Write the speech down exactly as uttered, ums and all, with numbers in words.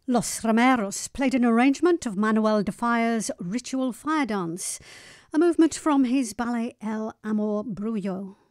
Los Romeros played an arrangement of Manuel de Falla's Ritual Fire Dance, a movement from his ballet El Amor Brullo.